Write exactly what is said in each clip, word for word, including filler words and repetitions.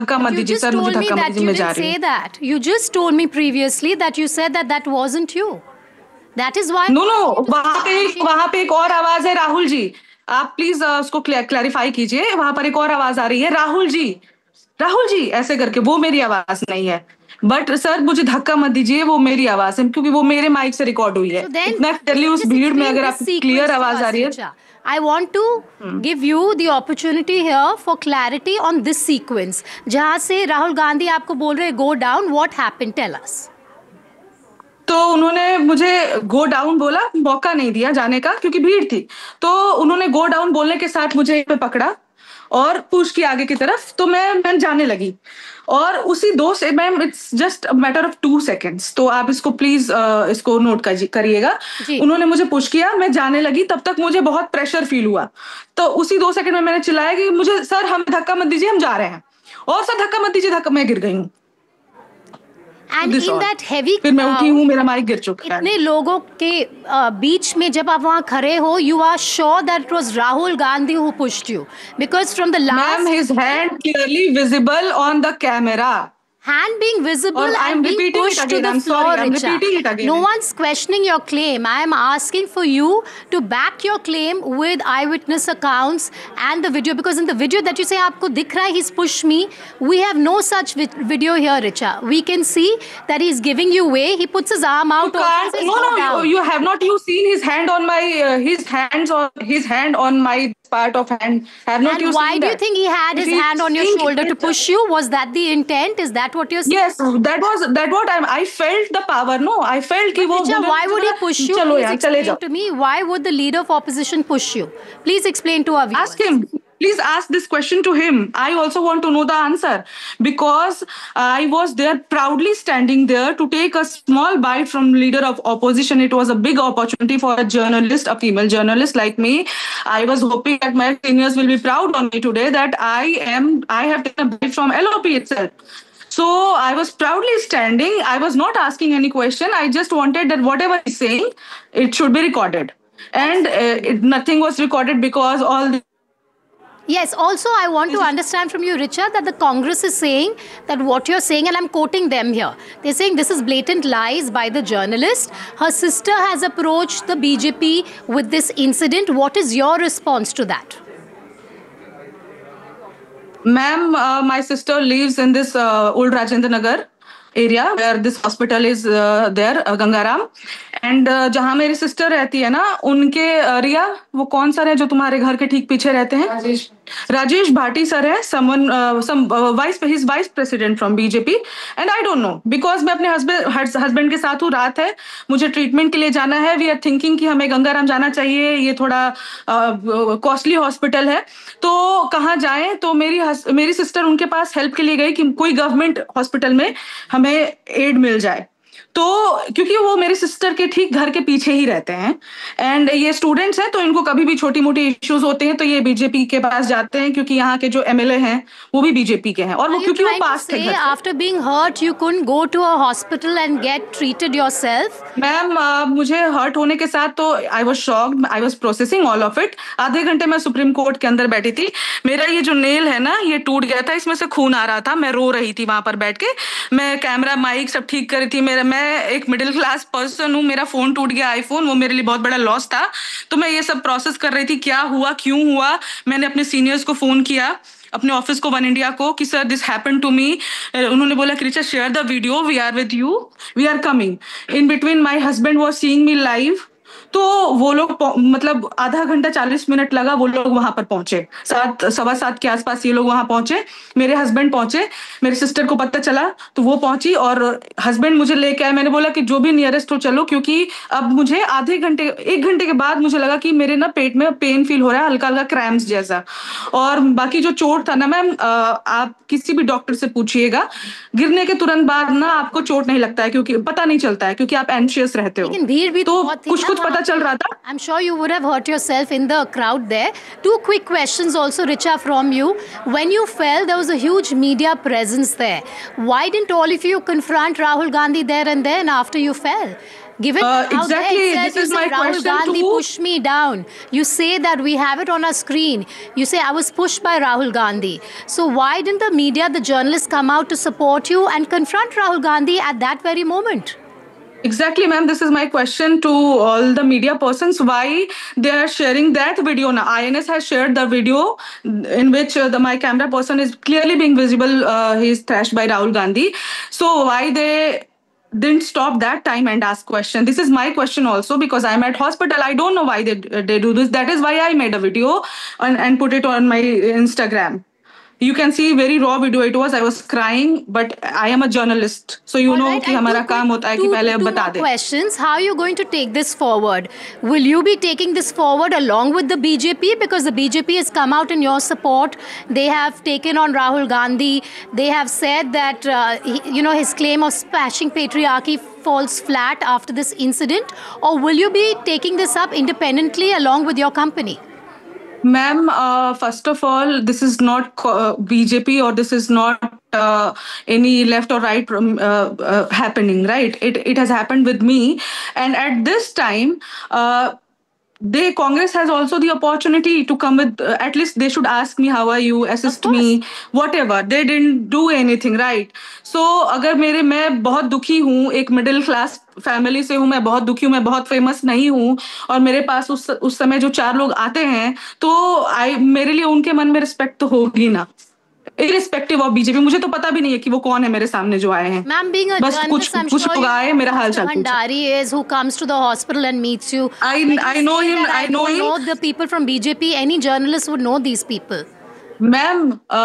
धक्का मत You दीजिए just सर, मुझे told me धक्का मत that दीजिए, you मैं जा didn't रही say हूँ। that. You just told me previously that you said that that wasn't you. That is why. No no, वहां पे वहां पे एक और आवाज है, राहुल जी, आप प्लीज उसको क्लैरिफाई कीजिए। वहां पर एक और आवाज आ रही है, राहुल जी, राहुल जी ऐसे करके, वो मेरी आवाज नहीं है। बट सर मुझे धक्का मत दीजिए, वो मेरी आवाज है, क्योंकि वो मेरे माइक से रिकॉर्ड हुई है। So then, इतना क्लियरली उस just भीड़ में explain अगर this आपको sequence क्लियर to आवाज us, आ रही है। Richa. I want to give you the opportunity here for clarity on this sequence. जहाँ से राहुल गांधी आपको बोल रहे go down, what happened? Tell us. तो उन्होंने मुझे गो डाउन बोला, मौका नहीं दिया जाने का क्योंकि भीड़ थी। तो उन्होंने गो डाउन बोलने के साथ मुझे यहीं पे पकड़ा और पुश किया आगे की तरफ, तो मैं मैं जाने लगी। और उसी दो से ma'am, it's just a matter of two seconds, तो आप इसको प्लीज इसको नोट करिएगा। उन्होंने मुझे पुश किया, मैं जाने लगी, तब तक मुझे बहुत प्रेशर फील हुआ। तो उसी दो सेकंड में मैंने चिल्लाया कि मुझे सर हम धक्का मत दीजिए, हम जा रहे हैं, और सर धक्का मत दीजिए, धक्का, मैं गिर गई हूँ। And in that heavy फिर मैं उठी crowd, हूँ, मेरा माइक गिर चुका है। इतने लोगों के uh, बीच में जब आप वहाँ खड़े हो, you are sure that it was Rahul Gandhi who pushed you, because from the last. Ma'am, his hand clearly visible on the camera. Hand being visible Or and being repeating it pushed again. to the I'm floor, sorry, I'm Richa. repeating it again. No one's questioning your claim. I am asking for you to back your claim with eyewitness accounts and the video, because in the video that you say aapko dikh raha hai, he's pushed me, we have no such vi- video here, Richa. We can see that he's giving you way. He puts his arm out. You can't, says, no, "Go no, down." you, you have not you seen his hand on my, uh, his hands on, his hand on my part of hand. Have not And you why seen do that? you think he had his If you hand on your think shoulder to it- push you? Was that the intent? Is that what you're saying? Yes, that was, that what I'm, I felt the power, no, I felt कि वो Richa, why would he push you? चलो Please यार, चले explain जाओ। to me, why would the leader of opposition push you? Please explain to our viewers. Ask him. Please ask this question to him. I also want to know the answer, because I was there proudly standing there to take a small bite from leader of opposition. It was a big opportunity for a journalist, a female journalist like me. I was hoping that my seniors will be proud on me today that I am, I have taken a bite from L O P itself. So I was proudly standing. I was not asking any question. I just wanted that whatever he's saying, it should be recorded. And uh, it, nothing was recorded because all the Yes, also I want to understand from you, Richa, that the Congress is saying that what you're saying, and I'm quoting them here, they're saying this is blatant lies by the journalist. Her sister has approached the B J P with this incident. What is your response to that? Ma'am, uh, my sister lives in this uh, old Rajendra Nagar area where this hospital is uh, there, uh, Gangaram. And uh, जहाँ मेरी sister रहती है ना, उनके uh, रिया, वो कौन sir है जो तुम्हारे घर के ठीक पीछे रहते हैं? राजेश राजेश भाटी सर है, someone some vice his vice president from BJP. And I don't know, because मैं अपने हस्बैंड हस्बैंड के साथ हूँ, रात है, मुझे ट्रीटमेंट के लिए जाना है। वी आर थिंकिंग कि हमें गंगाराम जाना चाहिए, ये थोड़ा कॉस्टली uh, हॉस्पिटल है, तो कहाँ जाएं? तो मेरी मेरी सिस्टर उनके पास हेल्प के लिए गई कि कोई गवर्नमेंट हॉस्पिटल में हमें एड मिल जाए। तो क्योंकि वो मेरे सिस्टर के ठीक घर के पीछे ही रहते हैं, एंड ये स्टूडेंट्स हैं, तो इनको कभी भी छोटी मोटी इश्यूज होते हैं तो ये बीजेपी के पास जाते हैं, क्योंकि यहाँ के जो एमएलए हैं वो भी बीजेपी के हैं, और वो क्योंकि वो पास थे घर से। After being hurt, you couldn't go to a hospital and get treated yourself? Ma'am uh, मुझे हर्ट होने के साथ तो I was shocked, I was processing all of it. आधे घंटे मैं सुप्रीम कोर्ट के अंदर बैठी थी, मेरा ये जो नेल है ना, ये टूट गया था, इसमें से खून आ रहा था, मैं रो रही थी वहां पर बैठ के, मैं कैमरा माइक सब ठीक कर रही थी। मेरा मैं एक मिडिल क्लास पर्सन हूँ, मेरा फोन टूट गया, आईफोन, वो मेरे लिए बहुत बड़ा लॉस था। तो मैं ये सब प्रोसेस कर रही थी, क्या हुआ, क्यों हुआ। मैंने अपने सीनियर्स को फोन किया, अपने ऑफिस को, वन इंडिया को, कि sir this happen to me. उन्होंने बोला कि Richa share the video, we are with you, we are coming. In between my husband was seeing me live, तो वो लोग मतलब आधा घंटा चालीस मिनट लगा, वो लोग वहां पर पहुंचे, सात सवा सात के आसपास ये लोग वहां पहुंचे, मेरे हस्बैंड पहुंचे, मेरी सिस्टर को पता चला तो वो पहुंची और हस्बैंड मुझे लेके आए। मैंने बोला कि जो भी नियरेस्ट हो चलो, क्योंकि अब मुझे आधे घंटे एक घंटे के बाद मुझे लगा कि मेरे ना पेट में पेन फील हो रहा है, हल्का हल्का क्रैम्स जैसा। और बाकी जो चोट था ना मैम, आप किसी भी डॉक्टर से पूछिएगा, गिरने के तुरंत बाद ना आपको चोट नहीं लगता है, क्योंकि पता नहीं चलता है, क्योंकि आप एंशियस रहते हो, तो कुछ कुछ पता चल रहा था। I'm sure you would have hurt yourself in the crowd there. Two quick questions also, Richa, from you. When you fell, there was a huge media presence there. Why didn't all of you confront Rahul Gandhi there and then after you fell? Given Uh, how there exactly, itself this you is say my Rahul question Gandhi too. pushed me down. You say that we have it on our screen. You say I was pushed by Rahul Gandhi. So why didn't the media, the journalists come out to support you and confront Rahul Gandhi at that very moment? Exactly, ma'am. This is my question to all the media persons. Why they are sharing that video now? I N S has shared the video in which uh, the my camera person is clearly being visible. Uh, he is thrashed by Rahul Gandhi. So why they didn't stop that time and ask question? This is my question also, because I'm at hospital. I don't know why they they do this. That is why I made a video and, and put it on my Instagram. You can see very raw video it was. I was crying, but I am a journalist, so you All know right, कि and two हमारा quick, काम होता है कि two, पहले two बता more they. questions. How are you going to take this forward? Will you be taking this forward along with the B J P? Because the B J P has come out in your support. They have taken on Rahul Gandhi. They have said that, uh, he, you know, his claim of smashing patriarchy falls flat after this incident. Or will you be taking this up independently along with your company? Ma'am, uh, first of all, this is not uh, B J P, or this is not uh, any left or right um, uh, uh, happening, right? It it has happened with me, and at this time, uh, they Congress has also the opportunity to come with. Uh, at least they should ask me how are you, Of assist course. me, whatever. They didn't do anything, right? So अगर मेरे मैं बहुत दुखी हूँ, एक middle class family से हूँ, मैं बहुत दुखी हूँ, मैं बहुत फेमस नहीं हूँ, और मेरे पास उस उस समय जो चार लोग आते हैं, तो आई मेरे लिए उनके मन में रिस्पेक्ट तो होगी ना, इरिस्पेक्टिव ऑफ बीजेपी. मुझे तो पता भी नहीं है कि वो कौन है मेरे सामने जो आए हैं. Ma'am, being a बस कुछ journalist, I'm कुछ sure लोग you know आए, who मेरा हाल mister चाल पूछा. Bhandari is, who comes to the hospital and meets you. I When you I know say him. that I know don't him. know the people from B J P. Any journalist would know these people. Ma'am,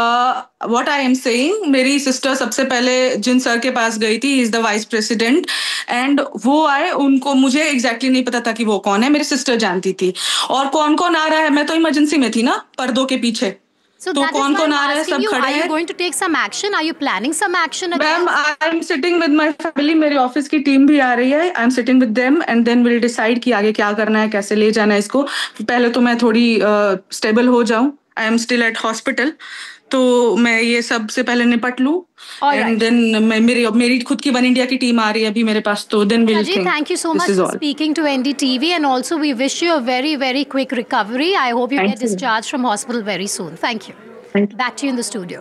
what I am saying, मेरी sister सबसे पहले जिन sir के पास गई थी, is the vice president, and वो आए. उनको मुझे एग्जैक्टली exactly नहीं पता था कि वो कौन है, मेरी सिस्टर जानती थी. और कौन कौन आ रहा है, मैं तो इमरजेंसी में थी ना, पर्दों के पीछे. So तो that is कौन why कौन I'm आ रहा है, asking सब you, खड़े are you हैं. going to take some action? Are you planning some action ma'am, against? I am sitting with my family. मेरी ऑफिस की टीम भी आ रही है. I am sitting with them and then will decide कि आगे क्या करना है, कैसे ले जाना है इसको. पहले तो मैं थोड़ी स्टेबल हो जाऊं. I am still at hospital, तो मैं ये सब से पहले निपट लूं. All and right. देन मैं मेरी मेरी खुद की वन इंडिया की टीम आ रही है अभी मेरे पास, तो then will Ajay, think. thank you so this much is for all. speaking to N D T V, and also we wish you a very, very quick recovery. I hope you Thank get you. discharged from hospital very soon. Thank you. Thank you. Back to you in the studio.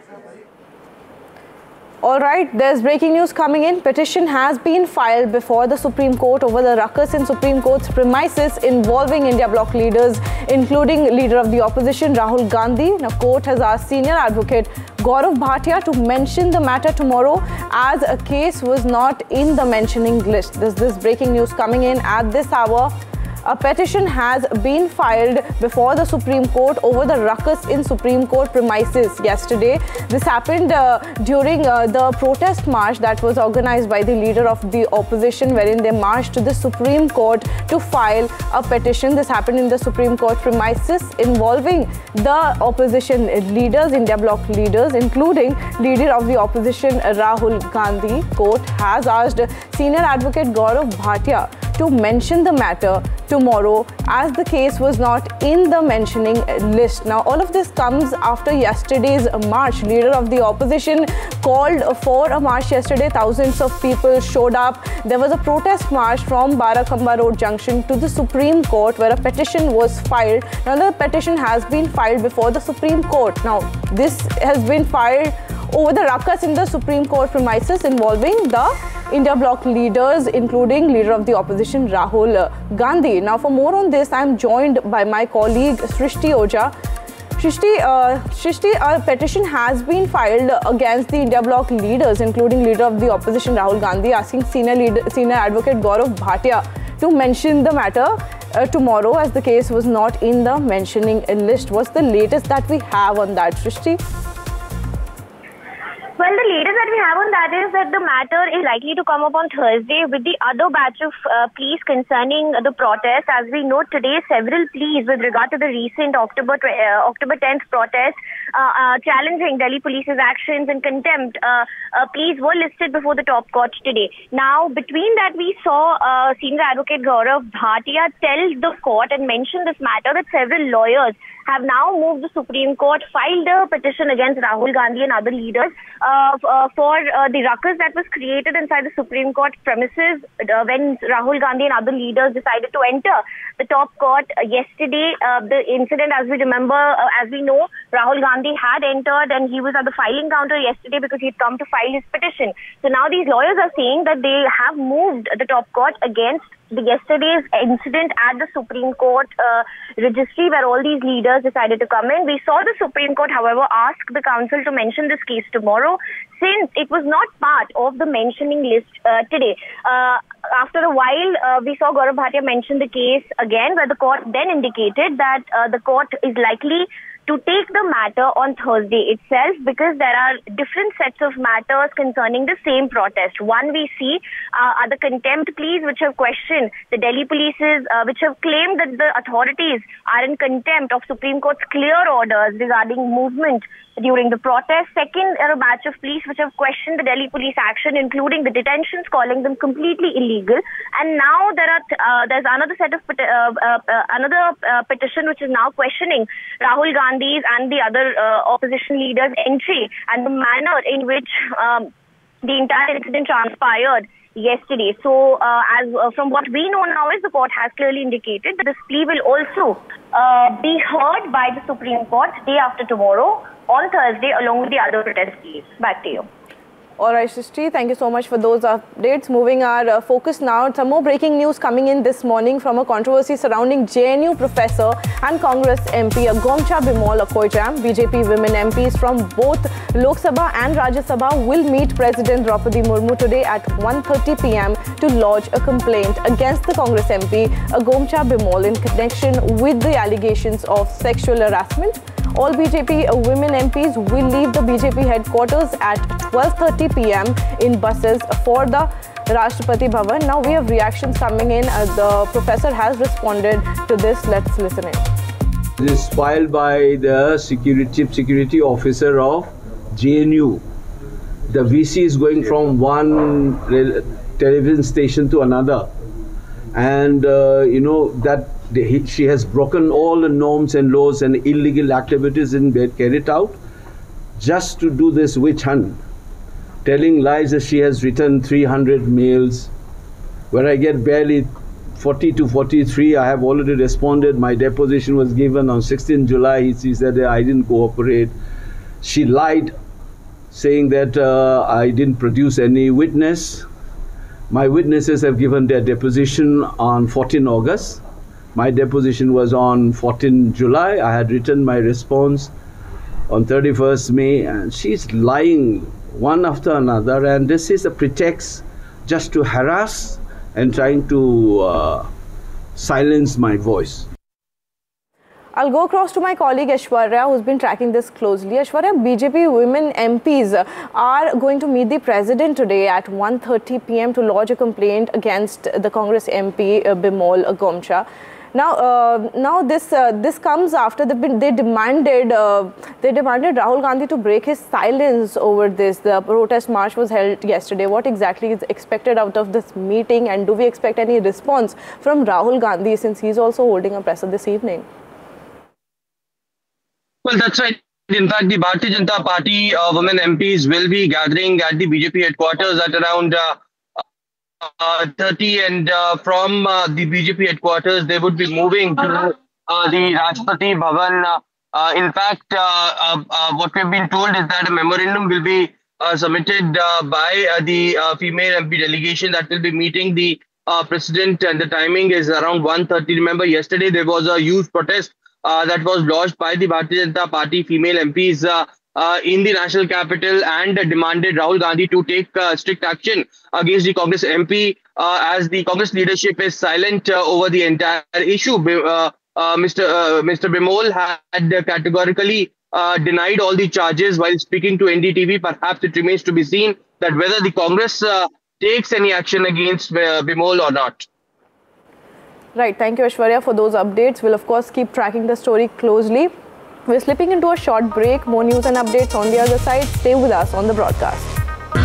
All right, there's breaking news coming in. Petition has been filed before the Supreme Court over the ruckus in Supreme Court's premises involving India bloc leaders, including leader of the opposition Rahul Gandhi. Now, court has asked senior advocate Gaurav Bhatia to mention the matter tomorrow, as a case was not in the mentioning list. There's this breaking news coming in at this hour. A petition has been filed before the Supreme Court over the ruckus in Supreme Court premises yesterday. This happened uh, during uh, the protest march that was organized by the leader of the opposition, wherein they marched to the Supreme Court to file a petition. This happened in the Supreme Court premises involving the opposition leaders, India bloc leaders, including leader of the opposition Rahul Gandhi. Court has asked senior advocate Gaurav Bhatia to mention the matter tomorrow, as the case was not in the mentioning list. Now, all of this comes after yesterday's march. Leader of the opposition called for a march yesterday. Thousands of people showed up. There was a protest march from Barakhamba Road Junction to the Supreme Court, where a petition was filed. Now, the petition has been filed before the Supreme Court. Now, this has been filed over the ruckus in the Supreme Court premises involving the India bloc leaders, including leader of the opposition Rahul Gandhi. Now, for more on this, I am joined by my colleague Srishti Oja. Srishti, uh, Srishti, a petition has been filed against the India bloc leaders, including leader of the opposition Rahul Gandhi, asking senior leader, senior advocate Gaurav Bhatia to mention the matter uh, tomorrow, as the case was not in the mentioning list. What's the latest that we have on that, Srishti? Well, the latest that we have on that is that the matter is likely to come up on Thursday with the other batch of uh, pleas concerning the protest. As we know today, several pleas with regard to the recent October uh, October tenth protest uh, uh, challenging Delhi police's actions and contempt. Uh, uh, pleas were listed before the top court today. Now, between that, we saw uh, senior advocate Gaurav Bhatia tell the court and mention this matter that several lawyers have now moved the Supreme Court, filed a petition against Rahul Gandhi and other leaders uh, uh, for uh, the ruckus that was created inside the Supreme Court premises uh, when Rahul Gandhi and other leaders decided to enter the top court uh, yesterday. Uh, the incident, as we remember, uh, as we know, Rahul Gandhi had entered and he was at the filing counter yesterday because he had come to file his petition. So now these lawyers are saying that they have moved the top court against the yesterday's incident at the Supreme Court uh, registry where all these leaders decided to come in. We saw the Supreme Court, however, ask the council to mention this case tomorrow since it was not part of the mentioning list uh, today. Uh, after a while, uh, we saw Gaurav Bhatia mention the case again where the court then indicated that uh, the court is likely to take the matter on Thursday itself because there are different sets of matters concerning the same protest. One we see uh, are the contempt pleas which have questioned the Delhi polices, uh, which have claimed that the authorities are in contempt of Supreme Court's clear orders regarding movement during the protest. Second are a batch of pleas which have questioned the Delhi police action, including the detentions, calling them completely illegal. And now there are uh, there's another set of uh, uh, uh, another uh, petition which is now questioning Rahul Gandhi's and the other uh, opposition leaders' entry and the manner in which um, the entire incident transpired yesterday. So, uh, as uh, from what we know now is the court has clearly indicated that this plea will also uh, be heard by the Supreme Court day after tomorrow on Thursday along with the other protest pleas. Back to you. All right, Shrishti, thank you so much for those updates. Moving our uh, focus now, some more breaking news coming in this morning from a controversy surrounding J N U professor and Congress M P Agomcha Bimol Akoijam. B J P women M Ps from both Lok Sabha and Rajya Sabha will meet President Draupadi Murmu today at one thirty p m to lodge a complaint against the Congress M P Agomcha Bimol in connection with the allegations of sexual harassment. All B J P women M Ps will leave the B J P headquarters at twelve thirty p m in buses for the Rashtrapati Bhavan. Now we have reactions coming in. Uh, the professor has responded to this. Let's listen in. This is filed by the security, chief security officer of J N U. The V C is going from one television station to another. And, uh, you know, that the, she has broken all the norms and laws and illegal activities in bed carried out just to do this witch hunt, telling lies that she has written three hundred mails, where I get barely forty to forty-three. I have already responded. My deposition was given on sixteenth July. She said that I didn't cooperate. She lied, saying that uh, I didn't produce any witness. My witnesses have given their deposition on fourteenth August. My deposition was on fourteenth July. I had written my response on thirty-first May, and she's lying one after another, and this is a pretext just to harass and trying to uh, silence my voice. I'll go across to my colleague Aishwarya, who's been tracking this closely. Aishwarya, B J P women M Ps are going to meet the president today at one thirty p m to lodge a complaint against the Congress M P uh, Bimol Agomcha. Now, uh, now this uh, this comes after the, they demanded uh, they demanded Rahul Gandhi to break his silence over this. The protest march was held yesterday. What exactly is expected out of this meeting, and do we expect any response from Rahul Gandhi since he's also holding a presser this evening? Well, that's right. In fact, the Bharatiya Janata Party uh, women M Ps will be gathering at the B J P headquarters at around uh, uh, thirty, and uh, from uh, the B J P headquarters, they would be moving to uh, the Rashtrapati Bhavan. Uh, uh, in fact, uh, uh, uh, what we've been told is that a memorandum will be uh, submitted uh, by uh, the uh, female M P delegation that will be meeting the uh, president, and the timing is around one thirty. Remember, yesterday there was a huge protest Uh, that was lodged by the Bharatiya Janata Party female M Ps uh, uh, in the national capital, and uh, demanded Rahul Gandhi to take uh, strict action against the Congress M P uh, as the Congress leadership is silent uh, over the entire issue. Uh, uh, Mister Uh, Mister Bimol had uh, categorically uh, denied all the charges while speaking to N D T V. Perhaps it remains to be seen that whether the Congress uh, takes any action against uh, Bimol or not. Right, thank you Aishwarya for those updates. We'll of course keep tracking the story closely. We're slipping into a short break. More news and updates on the other side. Stay with us on the broadcast.